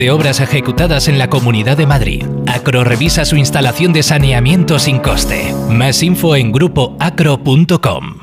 de obras ejecutadas en la Comunidad de Madrid. Acro revisa su instalación de saneamiento sin coste. Más info en grupoacro.com.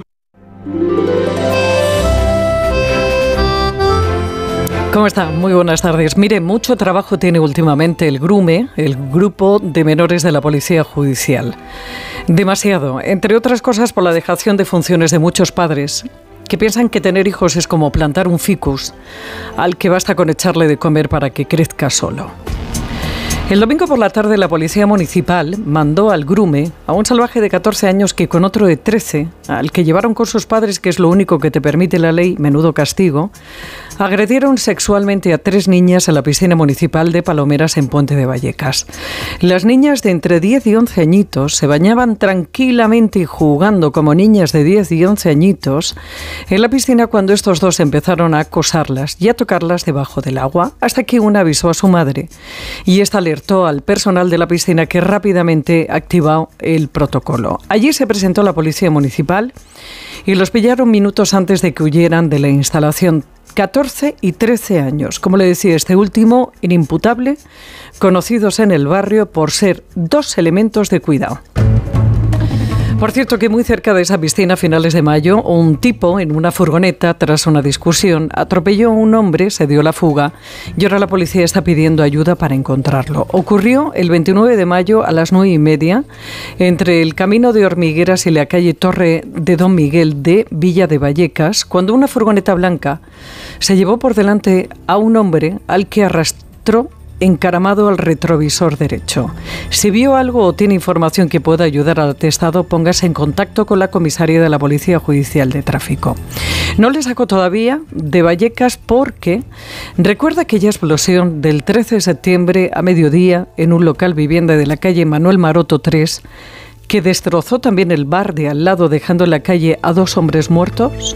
¿Cómo está? Muy buenas tardes. Mire, mucho trabajo tiene últimamente el GRUME, el Grupo de Menores de la Policía Judicial. Demasiado, entre otras cosas por la dejación de funciones de muchos padres que piensan que tener hijos es como plantar un ficus al que basta con echarle de comer para que crezca solo. El domingo por la tarde la Policía Municipal mandó al GRUME a un salvaje de 14 años que con otro de 13, al que llevaron con sus padres, que es lo único que te permite la ley, menudo castigo, agredieron sexualmente a 3 niñas en la piscina municipal de Palomeras en Puente de Vallecas. Las niñas de entre 10 y 11 añitos se bañaban tranquilamente y jugando como niñas de 10 y 11 añitos en la piscina cuando estos dos empezaron a acosarlas y a tocarlas debajo del agua, hasta que una avisó a su madre y esta alertó al personal de la piscina, que rápidamente activó el protocolo. Allí se presentó la Policía Municipal y los pillaron minutos antes de que huyeran de la instalación. 14 y 13 años, como le decía, este último inimputable, conocidos en el barrio por ser 2 elementos de cuidado. Por cierto, que muy cerca de esa piscina a finales de mayo, un tipo en una furgoneta, tras una discusión, atropelló a un hombre, se dio la fuga y ahora la policía está pidiendo ayuda para encontrarlo. Ocurrió el 29 de mayo a las 9:30 entre el Camino de Hormigueras y la calle Torre de Don Miguel de Villa de Vallecas, cuando una furgoneta blanca se llevó por delante a un hombre al que arrastró encaramado al retrovisor derecho. Si vio algo o tiene información que pueda ayudar al atestado, póngase en contacto con la comisaría de la Policía Judicial de Tráfico. No le saco todavía de Vallecas porque recuerda aquella explosión del 13 de septiembre a mediodía en un local vivienda de la calle Manuel Maroto 3, que destrozó también el bar de al lado, dejando en la calle a 2 hombres muertos.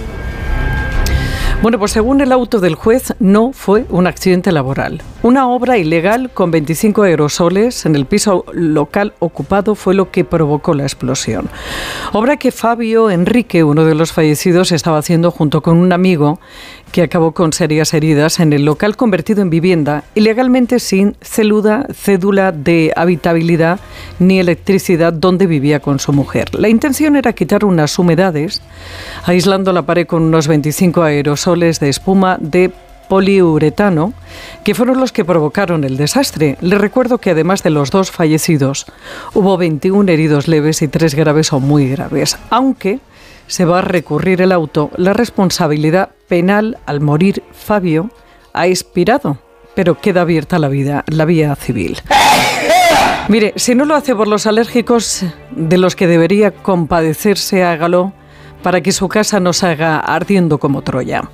Bueno, pues según el auto del juez, no fue un accidente laboral. Una obra ilegal con 25 aerosoles en el piso local ocupado fue lo que provocó la explosión. Obra que Fabio Enrique, uno de los fallecidos, estaba haciendo junto con un amigo, que acabó con serias heridas en el local convertido en vivienda, ilegalmente sin cédula de habitabilidad ni electricidad, donde vivía con su mujer. La intención era quitar unas humedades, aislando la pared con unos 25 aerosoles de espuma de poliuretano, que fueron los que provocaron el desastre. Les recuerdo que además de los 2 fallecidos, hubo 21 heridos leves y 3 graves o muy graves, aunque se va a recurrir el auto. La responsabilidad penal al morir Fabio ha expirado, pero queda abierta la vía civil. Mire, si no lo hace por los alérgicos de los que debería compadecerse, hágalo para que su casa no se haga ardiendo como Troya.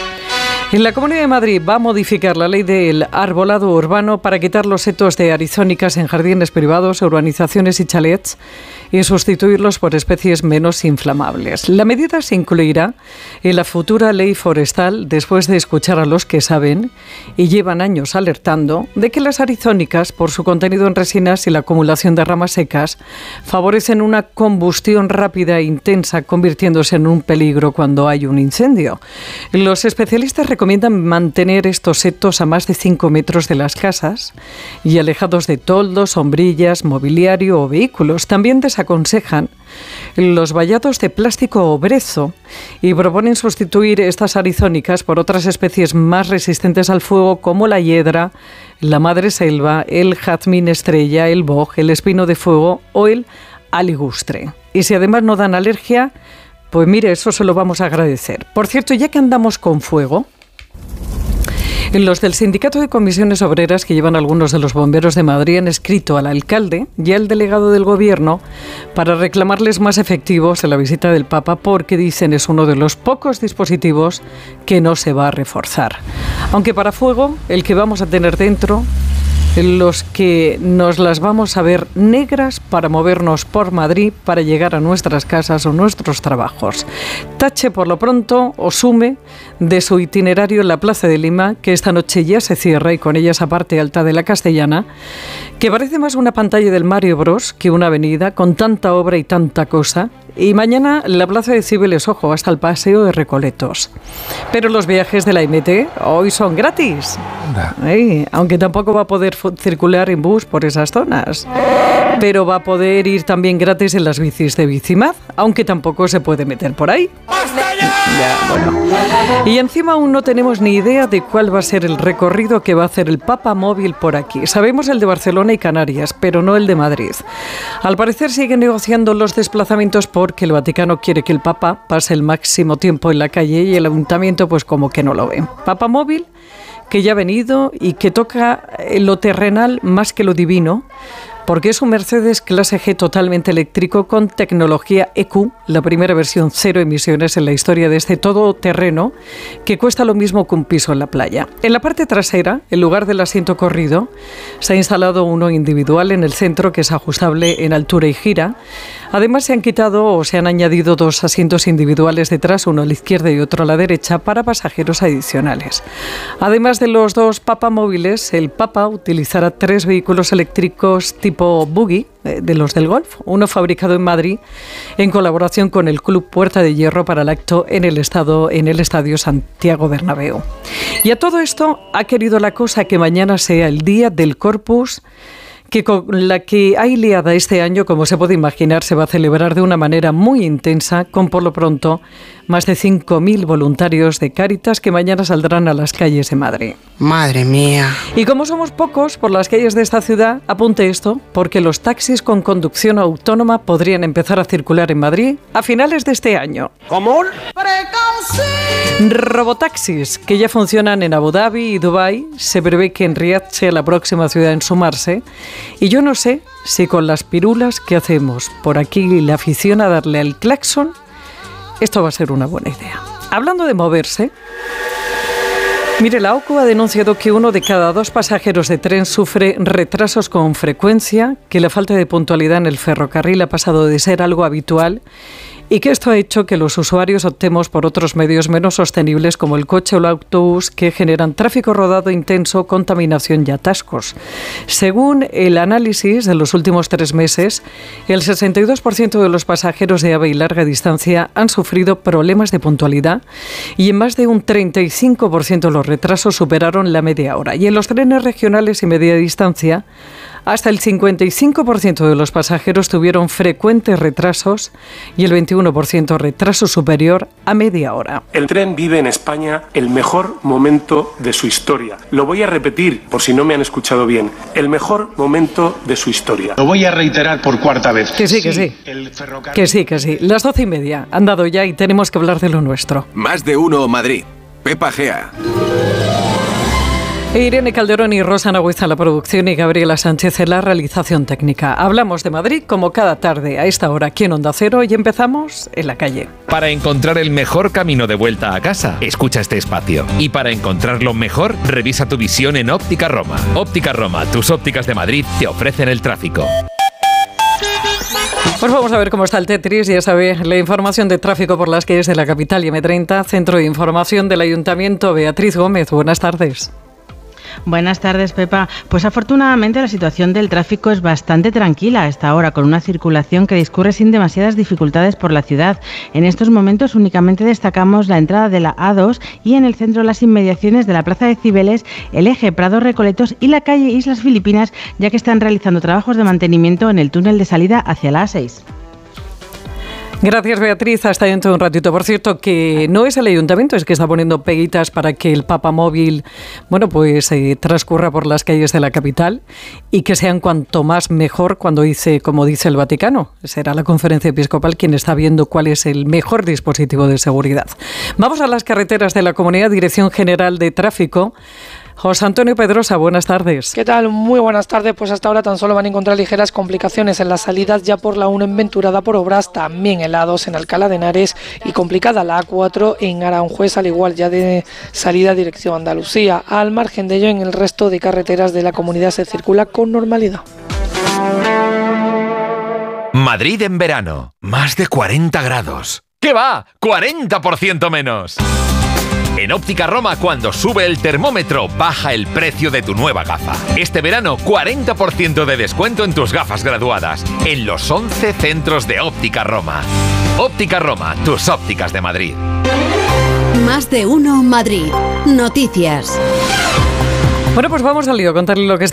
En la Comunidad de Madrid va a modificar la ley del arbolado urbano para quitar los setos de arizónicas en jardines privados, urbanizaciones y chalets y sustituirlos por especies menos inflamables. La medida se incluirá en la futura ley forestal, después de escuchar a los que saben y llevan años alertando de que las arizónicas, por su contenido en resinas y la acumulación de ramas secas, favorecen una combustión rápida e intensa, convirtiéndose en un peligro cuando hay un incendio. Los especialistas recomiendan mantener estos setos a más de 5 metros de las casas y alejados de toldos, sombrillas, mobiliario o vehículos. También desaconsejan los vallados de plástico o brezo y proponen sustituir estas arizónicas por otras especies más resistentes al fuego, como la hiedra, la madreselva, el jazmín estrella, el boj, el espino de fuego o el aligustre. Y si además no dan alergia, pues mire, eso se lo vamos a agradecer. Por cierto, ya que andamos con fuego, los del Sindicato de Comisiones Obreras, que llevan algunos de los bomberos de Madrid, han escrito al alcalde y al delegado del Gobierno para reclamarles más efectivos en la visita del Papa, porque dicen es uno de los pocos dispositivos que no se va a reforzar. Aunque para fuego, el que vamos a tener dentro, los que nos las vamos a ver negras para movernos por Madrid, para llegar a nuestras casas o nuestros trabajos. Tache por lo pronto o sume de su itinerario en la Plaza de Lima, que esta noche ya se cierra, y con ella esa parte alta de la Castellana, que parece más una pantalla del Mario Bros que una avenida con tanta obra y tanta cosa, Y mañana la plaza de Cibeles, ojo, hasta el paseo de Recoletos. Pero los viajes de la MT hoy son gratis. Aunque tampoco va a poder circular en bus por esas zonas. Pero va a poder ir también gratis en las bicis de Bicimad, aunque tampoco se puede meter por ahí. Ya, bueno. Y encima aún no tenemos ni idea de cuál va a ser el recorrido que va a hacer el Papa Móvil por aquí. Sabemos el de Barcelona y Canarias, pero no el de Madrid. Al parecer siguen negociando los desplazamientos porque el Vaticano quiere que el Papa pase el máximo tiempo en la calle y el Ayuntamiento pues como que no lo ve. Papa Móvil, que ya ha venido y que toca lo terrenal más que lo divino, porque es un Mercedes clase G totalmente eléctrico con tecnología EQ, la primera versión cero emisiones en la historia de este todoterreno, que cuesta lo mismo que un piso en la playa. En la parte trasera, en lugar del asiento corrido, se ha instalado uno individual en el centro que es ajustable en altura y gira. Además se han quitado o se han añadido 2 asientos individuales detrás, uno a la izquierda y otro a la derecha, para pasajeros adicionales. Además de los 2 Papa móviles, el Papa utilizará 3 vehículos eléctricos tipo buggy, de los del golf, uno fabricado en Madrid en colaboración con el Club Puerta de Hierro para el acto en el Estadio Santiago Bernabéu. Y a todo esto ha querido la cosa que mañana sea el día del Corpus, que con la que hay liada este año, como se puede imaginar, se va a celebrar de una manera muy intensa, con por lo pronto más de 5.000 voluntarios de Cáritas que mañana saldrán a las calles de Madrid. Madre mía. Y como somos pocos por las calles de esta ciudad, apunte esto, porque los taxis con conducción autónoma podrían empezar a circular en Madrid a finales de este año. ¿Cómo? Robotaxis, que ya funcionan en Abu Dhabi y Dubái, se prevé que en Riad sea la próxima ciudad en sumarse. Y yo no sé si con las pirulas que hacemos por aquí la afición a darle al claxon, esto va a ser una buena idea. Hablando de moverse, mire, la OCU ha denunciado que 1 de cada 2 pasajeros de tren sufre retrasos con frecuencia, que la falta de puntualidad en el ferrocarril ha pasado de ser algo habitual y que esto ha hecho que los usuarios optemos por otros medios menos sostenibles como el coche o el autobús, que generan tráfico rodado intenso, contaminación y atascos. Según el análisis de los últimos 3 meses, el 62% de los pasajeros de AVE y larga distancia han sufrido problemas de puntualidad y en más de un 35% los retrasos superaron la media hora. Y en los trenes regionales y media distancia, hasta el 55% de los pasajeros tuvieron frecuentes retrasos y el 21% retraso superior a media hora. El tren vive en España el mejor momento de su historia. Lo voy a repetir por si no me han escuchado bien. El mejor momento de su historia. Lo voy a reiterar por 4ª vez. Que sí. Que sí. Las 12:30 han dado ya y tenemos que hablar de lo nuestro. Más de uno Madrid. Pepa Gea. Irene Calderón y Rosa Nagüiza en la producción y Gabriela Sánchez en la realización técnica. Hablamos de Madrid como cada tarde a esta hora aquí en Onda Cero y empezamos en la calle. Para encontrar el mejor camino de vuelta a casa, escucha este espacio. Y para encontrarlo mejor, revisa tu visión en Óptica Roma. Óptica Roma, tus ópticas de Madrid te ofrecen el tráfico. Pues vamos a ver cómo está el Tetris. Ya sabe, la información de tráfico por las calles de la capital y M30, Centro de Información del Ayuntamiento. Beatriz Gómez, buenas tardes. Buenas tardes, Pepa. Pues afortunadamente la situación del tráfico es bastante tranquila a esta hora, con una circulación que discurre sin demasiadas dificultades por la ciudad. En estos momentos únicamente destacamos la entrada de la A2 y en el centro las inmediaciones de la Plaza de Cibeles, el eje Prado-Recoletos y la calle Islas Filipinas, ya que están realizando trabajos de mantenimiento en el túnel de salida hacia la A6. Gracias, Beatriz. Hasta dentro de un ratito. Por cierto, que no es el ayuntamiento, es que está poniendo peguitas para que el Papa Móvil, transcurra por las calles de la capital y que sean cuanto más mejor como dice el Vaticano. Será la Conferencia Episcopal quien está viendo cuál es el mejor dispositivo de seguridad. Vamos a las carreteras de la comunidad. Dirección General de Tráfico. José Antonio Pedrosa, buenas tardes. ¿Qué tal? Muy buenas tardes. Pues hasta ahora tan solo van a encontrar ligeras complicaciones en las salidas ya por la 1 en Venturada por obras, también en la A2 en Alcalá de Henares y complicada la A4 en Aranjuez, al igual ya de salida dirección Andalucía. Al margen de ello, en el resto de carreteras de la comunidad se circula con normalidad. Madrid en verano, más de 40 grados. ¿Qué va? ¡40% menos! En Óptica Roma, cuando sube el termómetro, baja el precio de tu nueva gafa. Este verano, 40% de descuento en tus gafas graduadas, en los 11 centros de Óptica Roma. Óptica Roma, tus ópticas de Madrid. Más de uno Madrid. Noticias. Bueno, pues vamos al lío, contarle lo que está